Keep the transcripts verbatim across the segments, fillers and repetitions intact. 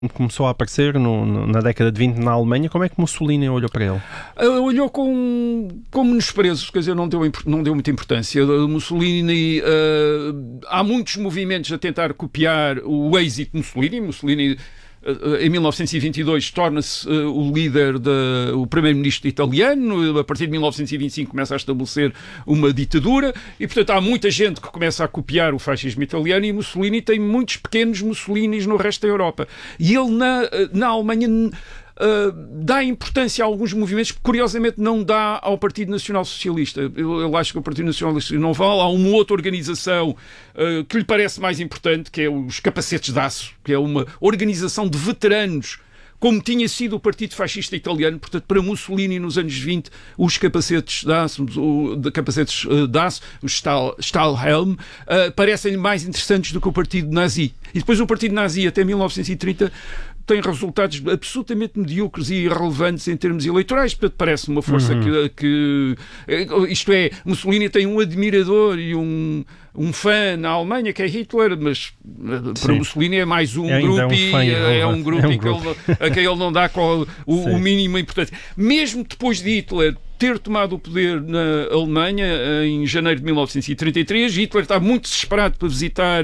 começou a aparecer no, no, na década de vinte na Alemanha, como é que Mussolini olhou para ele? Uh, olhou com, com menosprezos, quer dizer, não deu, não deu muita importância. Uh, Mussolini, uh, há muitos movimentos a tentar copiar o êxito de Mussolini. Mussolini, uh, em mil novecentos e vinte e dois, torna-se uh, o líder, de, o primeiro-ministro italiano. A partir de mil novecentos e vinte e cinco começa a estabelecer uma ditadura e, portanto, há muita gente que começa a copiar o fascismo italiano, e Mussolini tem muitos pequenos Mussolinis no resto da Europa. E ele, na, na Alemanha, Uh, dá importância a alguns movimentos que, curiosamente, não dá ao Partido Nacional Socialista. Eu, eu acho que o Partido Nacional Socialista não vale. Há uma outra organização uh, que lhe parece mais importante, que é os Capacetes de Aço, que é uma organização de veteranos, como tinha sido o Partido Fascista Italiano. Portanto, para Mussolini, nos anos vinte, os capacetes de aço, o, de capacetes de aço, os Stahl, Stahlhelm, uh, parecem mais interessantes do que o Partido Nazi. E depois o Partido Nazi, até mil novecentos e trinta, tem resultados absolutamente medíocres e irrelevantes em termos eleitorais. Portanto, parece uma força uhum. que, que... Isto é, Mussolini tem um admirador e um... um fã na Alemanha, que é Hitler, mas Sim. para Mussolini é mais um é grupo, um fã, é, é um grupo, é um que grupo. Ele, a quem ele não dá qual, o, o mínimo importância. Mesmo depois de Hitler ter tomado o poder na Alemanha em janeiro de mil novecentos e trinta e três, Hitler está muito desesperado para visitar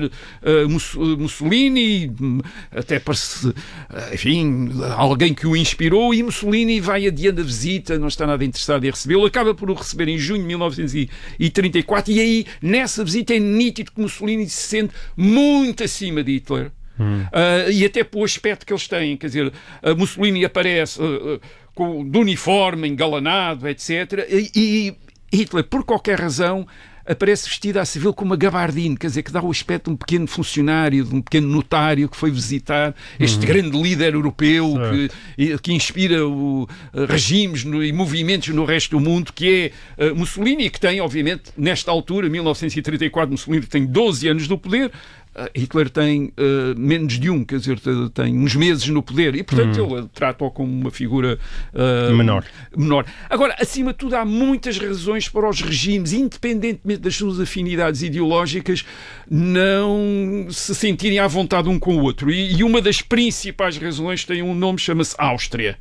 uh, Mussolini, até parece, enfim, alguém que o inspirou, e Mussolini vai adiando a visita, não está nada interessado em recebê-lo, acaba por o receber em junho de mil novecentos e trinta e quatro, e aí, nessa visita, é nítido que Mussolini se sente muito acima de Hitler. Hum. Uh, e até pelo aspecto que eles têm, quer dizer, uh, Mussolini aparece uh, uh, com, de uniforme, engalanado, etcétera. E, e Hitler, por qualquer razão, aparece vestido à civil com uma gabardine, quer dizer, que dá o aspecto de um pequeno funcionário, de um pequeno notário que foi visitar este uhum. grande líder europeu que, que inspira o, uh, regimes no, e movimentos no resto do mundo, que é uh, Mussolini, que tem, obviamente, nesta altura, mil novecentos e trinta e quatro, Mussolini tem doze anos do poder. Hitler tem uh, menos de um, quer dizer, tem uns meses no poder, e portanto hum. ele trata-o como uma figura uh, menor. menor. Agora, acima de tudo, há muitas razões para os regimes, independentemente das suas afinidades ideológicas, não se sentirem à vontade um com o outro. E, e uma das principais razões tem um nome, chama-se Áustria.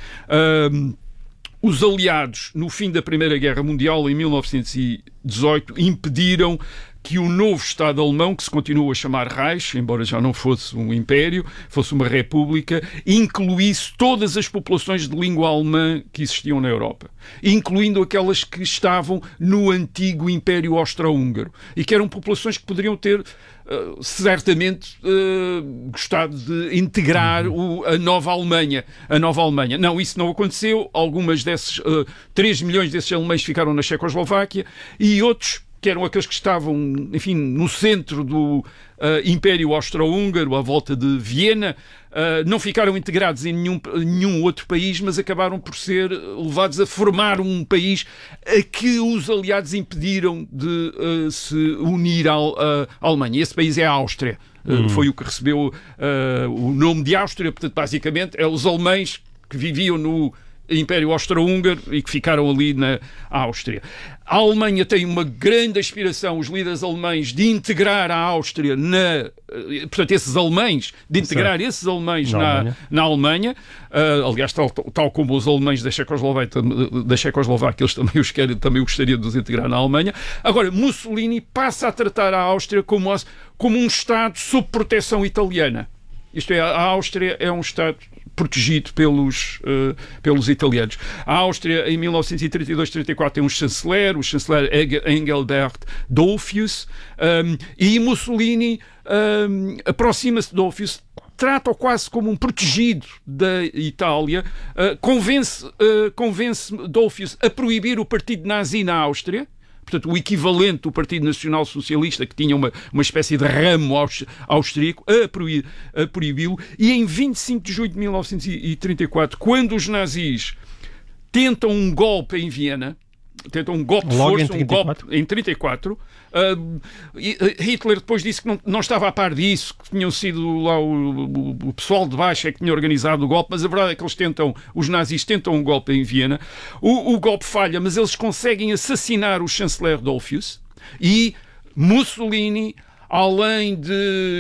Uh, Os aliados, no fim da Primeira Guerra Mundial, em mil novecentos e dezoito, impediram que o novo Estado alemão, que se continua a chamar Reich, embora já não fosse um império, fosse uma república, incluísse todas as populações de língua alemã que existiam na Europa, incluindo aquelas que estavam no antigo Império Austro-Húngaro, e que eram populações que poderiam ter Uh, certamente uh, gostado de integrar uhum. o, a nova Alemanha. A nova Alemanha. Não, isso não aconteceu. Algumas desses, uh, três milhões desses alemães ficaram na Checoslováquia, e outros, que eram aqueles que estavam, enfim, no centro do uh, Império Austro-Húngaro, à volta de Viena, uh, não ficaram integrados em nenhum, nenhum outro país, mas acabaram por ser levados a formar um país a que os aliados impediram de uh, se unir à, à Alemanha. Esse país é a Áustria. Uh, hum. Foi o que recebeu uh, o nome de Áustria. Portanto, basicamente, é os alemães que viviam no Império Austro-Húngaro e que ficaram ali na Áustria. A Alemanha tem uma grande aspiração, os líderes alemães, de integrar a Áustria na... Portanto, esses alemães, de integrar certo. esses alemães na, na Alemanha. Na Alemanha. Uh, aliás, tal, tal como os alemães da Checoslováquia, da Checoslováquia eles também os querem, também gostariam de os integrar na Alemanha. Agora, Mussolini passa a tratar a Áustria como, como um Estado sob proteção italiana. Isto é, a Áustria é um Estado protegido pelos, uh, pelos italianos. A Áustria, em mil novecentos e trinta e dois trinta e quatro, tem um chanceler, o chanceler Engelbert Dollfuss, um, e Mussolini um, aproxima-se de Dollfuss, trata-o quase como um protegido da Itália, uh, convence, uh, convence Dollfuss a proibir o partido nazi na Áustria, portanto, o equivalente do Partido Nacional Socialista, que tinha uma, uma espécie de ramo austríaco, a, proib, a proibi-lo. E em vinte e cinco de julho de mil novecentos e trinta e quatro, quando os nazis tentam um golpe em Viena, tentam um golpe de Logo força, um golpe em trinta e quatro, uh, Hitler depois disse que não, não estava a par disso, que tinham sido lá o, o, o pessoal de baixo é que tinha organizado o golpe, mas a verdade é que eles tentam, os nazis tentam um golpe em Viena, o, o golpe falha, mas eles conseguem assassinar o chanceler Dollfuss, e Mussolini, além de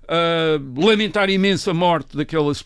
uh, lamentar imenso a morte daquela